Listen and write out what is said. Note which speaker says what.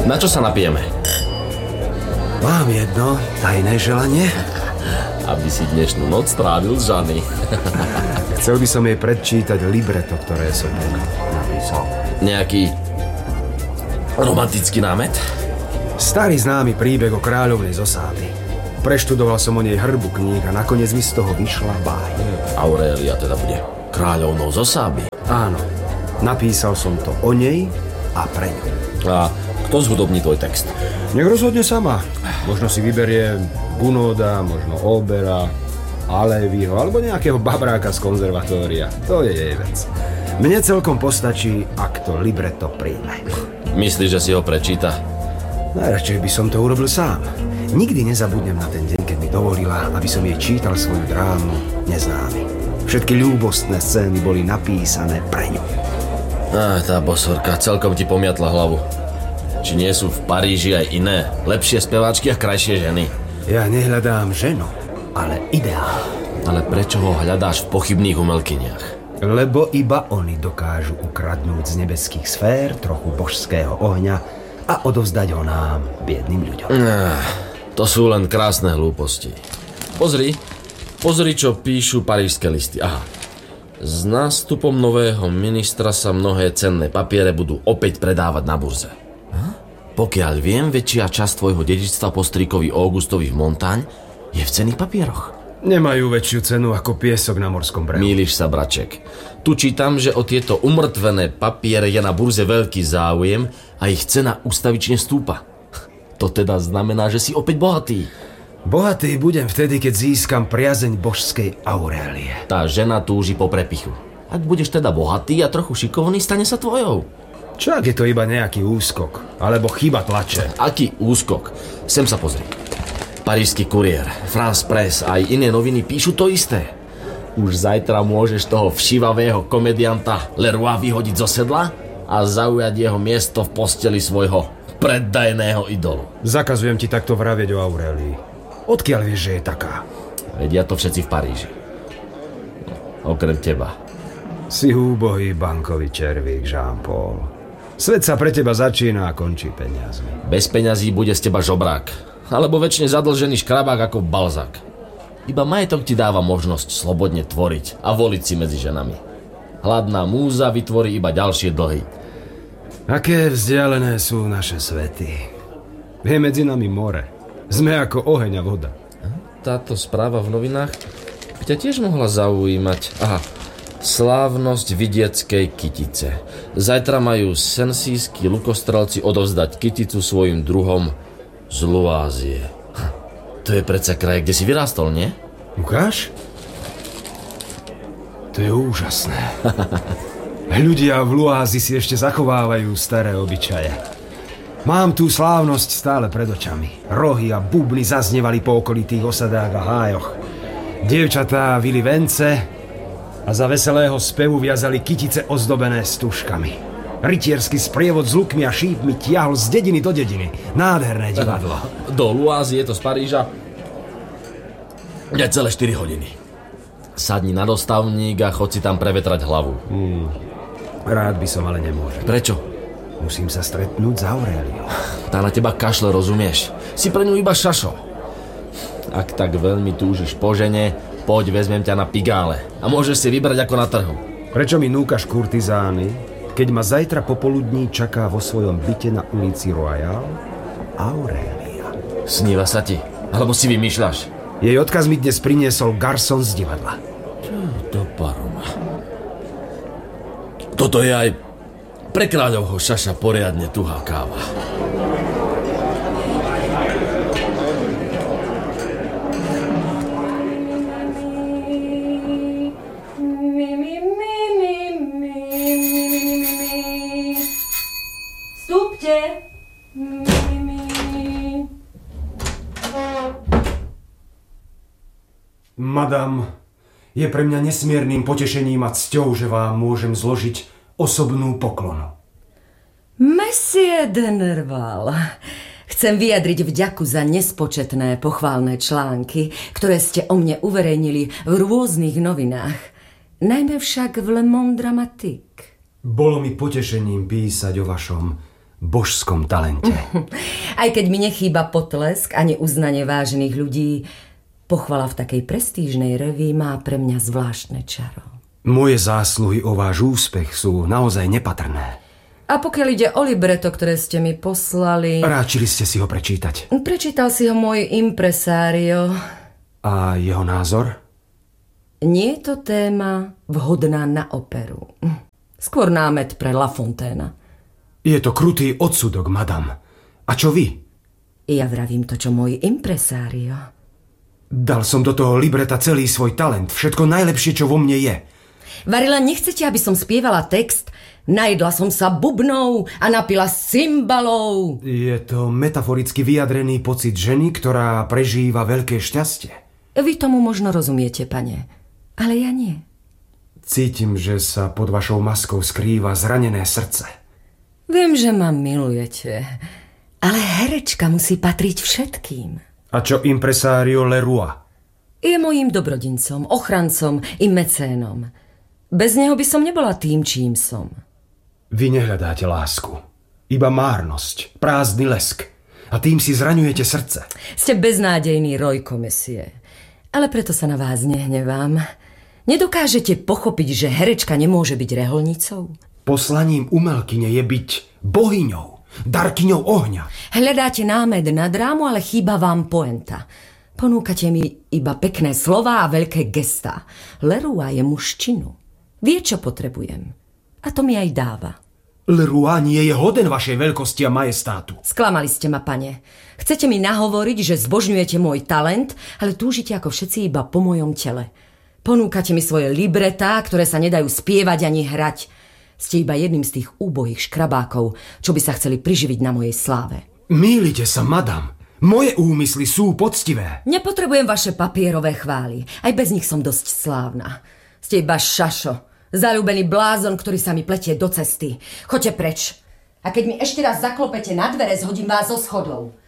Speaker 1: Na čo sa napijeme?
Speaker 2: Mám jedno tajné želanie.
Speaker 1: Aby si dnešnú noc strávil s Žany.
Speaker 2: Chcel by som jej predčítať libreto, ktoré som napísal.
Speaker 1: Nejaký romantický námet?
Speaker 2: Starý známy príbeh o kráľovnej z Osády. Preštudoval som o nej hrbu kníh a nakoniec mi z toho vyšla báj.
Speaker 1: Aurélia teda bude kráľovnou z Osády.
Speaker 2: Áno, napísal som to o nej a pre ňu.
Speaker 1: A kto zhudobní tvoj text?
Speaker 2: Nech rozhodne sama. Možno si vyberie Gunóda, možno Olbera, Alevyho alebo nejakého babráka z konzervatória. To je jej vec. Mne celkom postačí, ak to libreto príjme.
Speaker 1: Myslíš, že si ho prečíta?
Speaker 2: Najradšej by som to urobil sám. Nikdy nezabudnem na ten deň, keď mi dovolila, aby som jej čítal svoju drámu Neznámy. Všetky ľúbostné scény boli napísané pre ňu.
Speaker 1: Tá bosorka celkom ti pomiatla hlavu. Či nie sú v Paríži aj iné, lepšie speváčky a krajšie ženy?
Speaker 2: Ja nehľadám ženu, ale ideál.
Speaker 1: Ale prečo ho hľadáš v pochybných umelkyniach?
Speaker 2: Lebo iba oni dokážu ukradnúť z nebeských sfér trochu božského ohňa a odovzdať ho nám, biedným ľuďom.
Speaker 1: To sú len krásne hlúposti. Pozri, čo píšu parížské listy. Aha. S nástupom nového ministra sa mnohé cenné papiere budú opäť predávať na burze. Pokiaľ viem, väčšia časť tvojho dedičstva po strýkovi Augustovi v Montagne je v cenných papieroch.
Speaker 2: Nemajú väčšiu cenu ako piesok na morskom brehu.
Speaker 1: Mýliš sa, braček. Tu čítam, že o tieto umrtvené papiere je na burze veľký záujem a ich cena ustavične stúpa. To teda znamená, že si opäť bohatý.
Speaker 2: Bohatý budem vtedy, keď získam priazeň božskej Aurélie.
Speaker 1: Tá žena túži po prepichu. Ak budeš teda bohatý a trochu šikovný, stane sa tvojou.
Speaker 2: Čo ak je to iba nejaký úskok? Alebo chyba tlače?
Speaker 1: Aký úskok? Sem sa pozri. Parížský kuriér, France Press a aj iné noviny píšu to isté. Už zajtra môžeš toho všivavého komedianta Leroy vyhodiť zo sedla a zaujať jeho miesto v posteli svojho preddajného idolu.
Speaker 2: Zakazujem ti takto vravieť o Aurélii. Odkiaľ vieš, že je taká?
Speaker 1: Vedia to všetci v Paríži. Okrem teba.
Speaker 2: Si úbohý bankový červík, Jean-Paul. Svet sa pre teba začína a končí peniazmi.
Speaker 1: Bez peňazí bude z teba žobrák. Alebo väčšine zadlžený škrabák ako Balzak. Iba majetok ti dáva možnosť slobodne tvoriť a voliť si medzi ženami. Hladná múza vytvorí iba ďalšie dlhy.
Speaker 2: Aké vzdialené sú naše svety. Je medzi nami more. Sme ako oheň a voda.
Speaker 1: Táto správa v novinách by ťa tiež mohla zaujímať. Aha. Slávnosť vidieckej kytice. Zajtra majú sensíski lukostrelci odovzdať kyticu svojim druhom z Luázie. To je predsa kraj, kde si vyrástol, nie?
Speaker 2: Ukáž? To je úžasné. Ľudia v Luázii si ešte zachovávajú staré obyčaje. Mám tú slávnosť stále pred očami. Rohy a bubny zaznievali po okolitých osadách a hájoch. Dievčatá vili vence a za veselého spevu viazali kytice ozdobené stužkami. Rytierský sprievod s lukmi a šípmi tiahol z dediny do dediny. Nádherné divadlo.
Speaker 1: Do Luázie je to z Paríža necelé 4 hodiny. Sadni na dostavník a chod si tam prevetrať hlavu.
Speaker 2: Rád by som, ale nemôžem.
Speaker 1: Prečo?
Speaker 2: Musím sa stretnúť s Auréliou.
Speaker 1: Tá na teba kašle, rozumieš? Si pre ňu iba šašo. Ak tak veľmi túžiš po žene, poď, vezmem ťa na Pigále a môžeš si vybrať ako na trhu.
Speaker 2: Prečo mi núkaš kurtizány, keď ma zajtra popoludní čaká vo svojom byte na ulici Royal Aurélia?
Speaker 1: Sníva sa ti? Alebo si vymýšľaš?
Speaker 2: Jej odkaz mi dnes priniesol garson z divadla.
Speaker 1: Čo to paroma? Toto je aj pre kráľovho šaša poriadne tuhá káva.
Speaker 2: Madam, je pre mňa nesmiernym potešením a cťou, že vám môžem zložiť osobnú poklonu.
Speaker 3: Monsieur de Nerval, chcem vyjadriť vďaku za nespočetné pochválne články, ktoré ste o mne uverejnili v rôznych novinách. Najmä však v Le Monde Dramatique.
Speaker 2: Bolo mi potešením písať o vašom božskom talente.
Speaker 3: Aj keď mi nechýba potlesk ani uznanie vážených ľudí, pochvala v takej prestížnej revii má pre mňa zvláštne čaro.
Speaker 2: Moje zásluhy o váš úspech sú naozaj nepatrné.
Speaker 3: A pokiaľ ide o libreto, ktoré ste mi poslali...
Speaker 2: Ráčili ste si ho prečítať.
Speaker 3: Prečítal si ho môj impresario.
Speaker 2: A jeho názor?
Speaker 3: Nie je to téma vhodná na operu. Skôr námet pre La Fontaine.
Speaker 2: Je to krutý odsudok, madam. A čo vy?
Speaker 3: Ja vravím to, čo môj impresario.
Speaker 2: Dal som do toho libreta celý svoj talent. Všetko najlepšie, čo vo mne je.
Speaker 3: Varila, nechcete, aby som spievala text? Najedla som sa bubnou a napila cymbalov.
Speaker 2: Je to metaforicky vyjadrený pocit ženy, ktorá prežíva veľké šťastie.
Speaker 3: Vy tomu možno rozumiete, pane. Ale ja nie.
Speaker 2: Cítim, že sa pod vašou maskou skrýva zranené srdce.
Speaker 3: Viem, že ma milujete, ale herečka musí patriť všetkým.
Speaker 2: A čo impresario Leroy?
Speaker 3: Je mojím dobrodincom, ochrancom i mecénom. Bez neho by som nebola tým, čím som.
Speaker 2: Vy nehľadáte lásku. Iba márnosť, prázdny lesk. A tým si zraňujete srdce.
Speaker 3: Ste beznádejný roj komisie. Ale preto sa na vás nehnevám. Nedokážete pochopiť, že herečka nemôže byť reholnicou?
Speaker 2: Poslaním umelkyne je byť bohyňou, darkyňou ohňa.
Speaker 3: Hľadáte námed na drámu, ale chýba vám poenta. Ponúkate mi iba pekné slová a veľké gestá. Leroy je mužčinu. Vie, čo potrebujem. A to mi aj dáva.
Speaker 2: Leroy nie je hoden vašej veľkosti a majestátu.
Speaker 3: Sklamali ste ma, pane. Chcete mi nahovoriť, že zbožňujete môj talent, ale túžite ako všetci iba po mojom tele. Ponúkate mi svoje libretá, ktoré sa nedajú spievať ani hrať. Ste iba jedným z tých úbohých škrabákov, čo by sa chceli priživiť na mojej sláve.
Speaker 2: Mýlite sa, madam. Moje úmysly sú poctivé.
Speaker 3: Nepotrebujem vaše papierové chvály. Aj bez nich som dosť slávna. Ste iba šašo. Zaľúbený blázon, ktorý sa mi pletie do cesty. Choďte preč. A keď mi ešte raz zaklopete na dvere, zhodím vás zo schodov.